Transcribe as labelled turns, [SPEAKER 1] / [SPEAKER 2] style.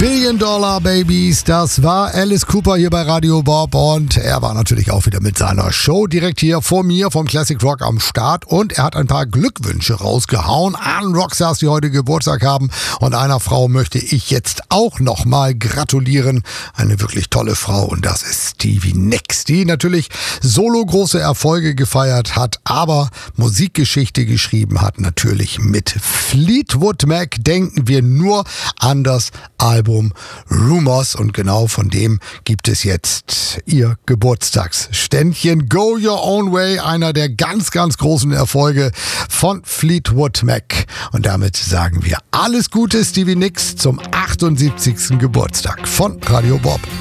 [SPEAKER 1] Billion Dollar Babies, das war Alice Cooper hier bei Radio Bob und er war natürlich auch wieder mit seiner Show direkt hier vor mir vom Classic Rock am Start und er hat ein paar Glückwünsche rausgehauen an Rockstars, die heute Geburtstag haben und einer Frau möchte ich jetzt auch nochmal gratulieren. Eine wirklich tolle Frau und das ist Stevie Nicks, die natürlich solo große Erfolge gefeiert hat, aber Musikgeschichte geschrieben hat, natürlich mit Fleetwood Mac. Denken wir nur an das Album Rumors und genau von dem gibt es jetzt ihr Geburtstagsständchen. Go Your Own Way, einer der ganz, ganz großen Erfolge von Fleetwood Mac. Und damit sagen wir alles Gute Stevie Nicks zum 78. Geburtstag von Radio Bob.